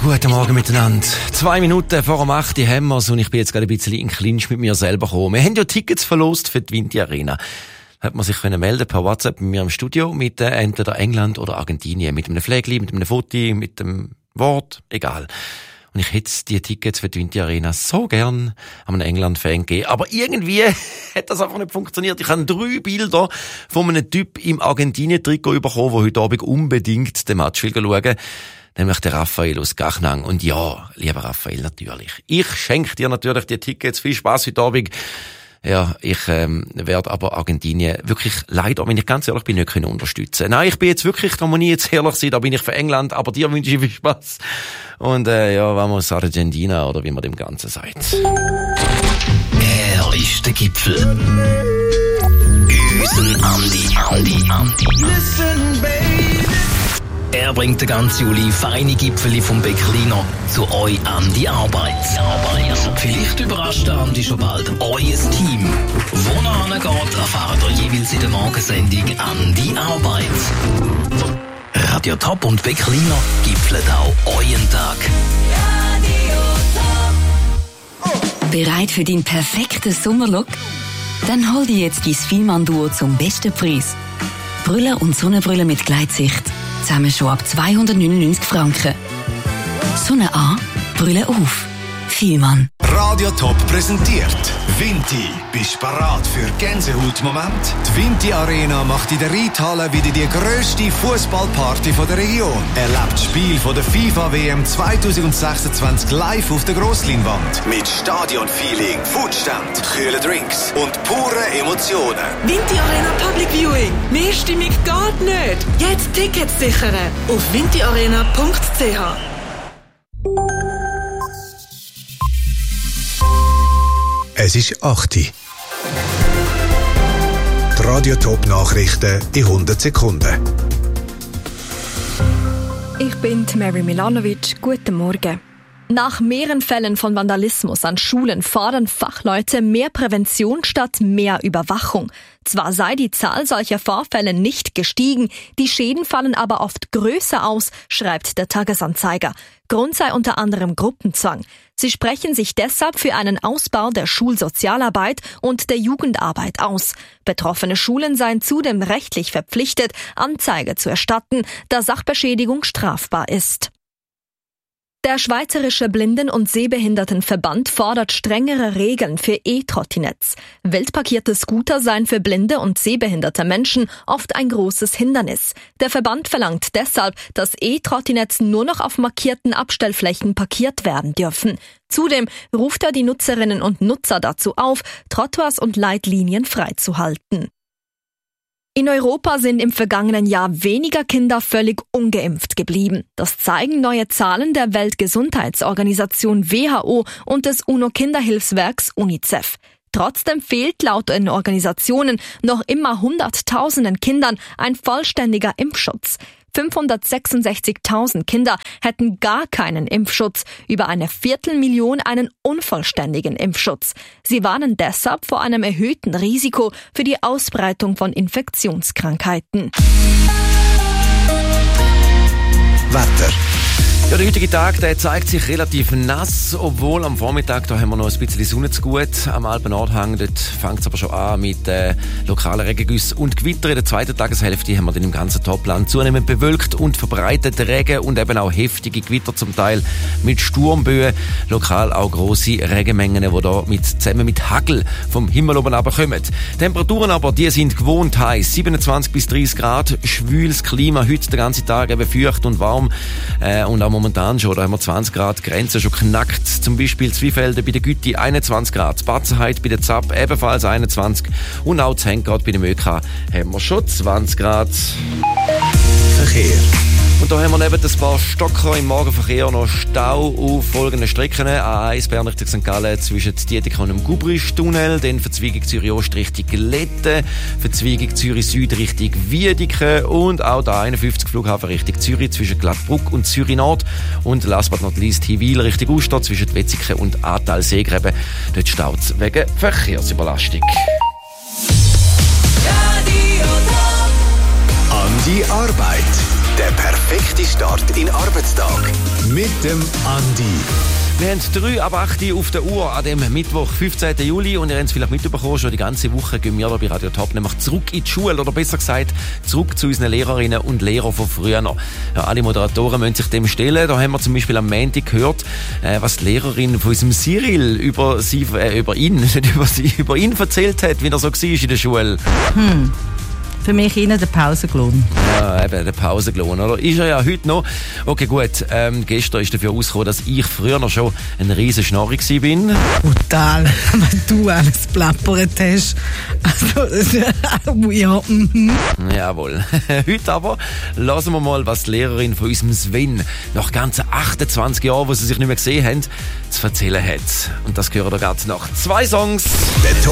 Guten Morgen miteinander. 2 Minuten vor dem 8 Uhr haben wir's und ich bin jetzt gerade ein bisschen in Clinch mit mir selber gekommen. Wir haben ja Tickets verlost für die Vinti Arena. Da hat man sich melden per WhatsApp bei mir im Studio mit entweder England oder Argentinien. Mit einem Flägli, mit einem Foto, mit dem Wort, egal. Und ich hätte die Tickets für die Vinti Arena so gern an einen England-Fan gegeben. Aber irgendwie hat das einfach nicht funktioniert. Ich habe 3 Bilder von einem Typ im Argentinien-Trikot bekommen, der heute Abend unbedingt den Match will schauen. Nämlich der Raphael aus Gachnang. Und ja, lieber Raphael, natürlich. Ich schenke dir natürlich die Tickets. Viel Spass heute Abend. Ja, ich werde aber Argentinien wirklich leider, wenn ich ganz ehrlich bin, nicht können unterstützen. Nein, ich bin jetzt wirklich, da muss ich jetzt ehrlich sein, da bin ich für England, aber dir wünsche ich viel Spass. Und ja, vamos Argentina, oder wie man dem Ganzen sagt. Er ist der Gipfel. Usen Andi. Listen, baby. Er bringt den ganzen Juli feine Gipfeli vom Bäckliner zu euch an die Arbeit. Vielleicht überrascht der Andi schon bald euer Team. Wo er hingeht, erfahrt ihr jeweils in der Morgensendung an die Arbeit. Radio Top und Bäckliner gipfeln auch euren Tag. Bereit für deinen perfekten Sommerlook? Dann hol dir jetzt dein Fielmann-Duo zum besten Preis. Brille und Sonnenbrille mit Gleitsicht. Zusammen schon ab 299 Franken. Sonne an, Brille auf. Fielmann. Radio Top präsentiert Vinti. Bist bereit für Gänsehautmoment? Die Vinti Arena macht in der Reithalle wieder die grösste Fußballparty der Region. Erlebt das Spiel von der FIFA WM 2026 live auf der Grossleinwand. Mit Stadionfeeling, Foodstand, kühlen Drinks und pure Emotionen. Vinti Arena Public Viewing. Mehr Stimmung geht nicht. Jetzt Tickets sichern auf vintiarena.ch. Es ist 8 Uhr. Die Radio Top Nachrichten in 100 Sekunden. Ich bin Mary Milanovic. Guten Morgen. Nach mehreren Fällen von Vandalismus an Schulen fordern Fachleute mehr Prävention statt mehr Überwachung. Zwar sei die Zahl solcher Vorfälle nicht gestiegen, die Schäden fallen aber oft größer aus, schreibt der Tagesanzeiger. Grund sei unter anderem Gruppenzwang. Sie sprechen sich deshalb für einen Ausbau der Schulsozialarbeit und der Jugendarbeit aus. Betroffene Schulen seien zudem rechtlich verpflichtet, Anzeige zu erstatten, da Sachbeschädigung strafbar ist. Der Schweizerische Blinden- und Sehbehindertenverband fordert strengere Regeln für E-Trottinetts. Wildparkierte Scooter seien für blinde und sehbehinderte Menschen oft ein großes Hindernis. Der Verband verlangt deshalb, dass E-Trottinetts nur noch auf markierten Abstellflächen parkiert werden dürfen. Zudem ruft er die Nutzerinnen und Nutzer dazu auf, Trottoirs und Leitlinien freizuhalten. In Europa sind im vergangenen Jahr weniger Kinder völlig ungeimpft geblieben. Das zeigen neue Zahlen der Weltgesundheitsorganisation WHO und des UNO-Kinderhilfswerks UNICEF. Trotzdem fehlt laut den Organisationen noch immer Hunderttausenden Kindern ein vollständiger Impfschutz. 566.000 Kinder hätten gar keinen Impfschutz, über 250.000 einen unvollständigen Impfschutz. Sie warnen deshalb vor einem erhöhten Risiko für die Ausbreitung von Infektionskrankheiten. Wetter. Ja, der heutige Tag, der zeigt sich relativ nass, obwohl am Vormittag, da haben wir noch ein bisschen Sonne zu gut. Am Alpen-Nordhang, dort fängt es aber schon an mit lokalen Regengüssen und Gewitter. In der zweiten Tageshälfte haben wir dann im ganzen Topland zunehmend bewölkt und verbreitete Regen und eben auch heftige Gewitter zum Teil mit Sturmböen. Lokal auch grosse Regenmengen, die da zusammen mit Hagel vom Himmel oben runterkommen. Temperaturen aber, die sind gewohnt heiß. 27 bis 30 Grad, schwüles Klima, heute den ganzen Tag eben feucht und warm. Und auch momentan schon, da haben wir 20 Grad, Grenze schon knackt. Zum Beispiel Zweifelden bei der Gütti 21 Grad, Batzenheit bei der Zapp ebenfalls 21 und auch 10 Grad bei der Möka haben wir schon 20 Grad. Verkehr. Und da haben wir neben ein paar Stocker im Morgenverkehr noch Stau auf folgenden Strecken. A1 Bern Richtung St. Gallen zwischen Dietikon und dem Gubrisch-Tunnel, dann Verzweigung Zürich-Ost Richtung Letten, Verzweigung Zürich-Süd Richtung Wiedeke und auch der 51 Flughafen Richtung Zürich zwischen Gladbruck und Zürich-Nord und last but not least Hiwil Richtung Uster zwischen Wetzikon und Atal-Seegräben. Dort staut es wegen Verkehrsüberlastung. An die Arbeit. Der perfekte Start in den Arbeitstag. Mit dem Andi. Wir haben 3 ab 8 Uhr auf der Uhr an dem Mittwoch, 15. Juli. Und ihr habt es vielleicht mitbekommen, schon die ganze Woche gehen wir da bei Radio Top nämlich zurück in die Schule. Oder besser gesagt, zurück zu unseren Lehrerinnen und Lehrern von früher. Ja, alle Moderatoren müssen sich dem stellen. Da haben wir zum Beispiel am Montag gehört, was die Lehrerin von unserem Cyril über ihn erzählt hat, wie er so war in der Schule. Für mich eher der Pausenlohn. Ja, eben, der Pausenlohn, oder? Ist er ja heute noch. Okay, gut. Gestern ist dafür ausgekommen, dass ich früher noch schon ein riesen Schnorri bin. Brutal, wenn du alles plappert hast. Also, ja. Jawohl. Heute aber lassen wir mal, was die Lehrerin von unserem Sven nach ganzen 28 Jahren, wo sie sich nicht mehr gesehen haben, zu erzählen hat. Und das gehört da gerade nach 2 Songs. Der